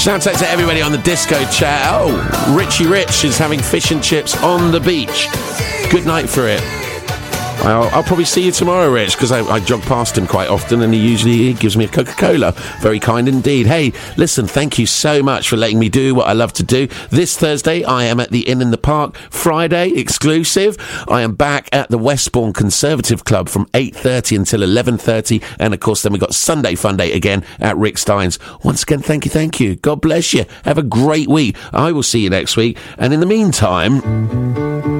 Shout out to everybody on the disco chat. Oh, Richie Rich is having fish and chips on the beach. Good night for it. I'll probably see you tomorrow, Rich, because I jog past him quite often and he gives me a Coca-Cola. Very kind indeed. Hey, listen, thank you so much for letting me do what I love to do. This Thursday, I am at the Inn in the Park. Friday, exclusive, I am back at the Westbourne Conservative Club from 8:30 until 11:30. And, of course, then we've got Sunday Fun Day again at Rick Stein's. Once again, thank you. God bless you. Have a great week. I will see you next week. And in the meantime...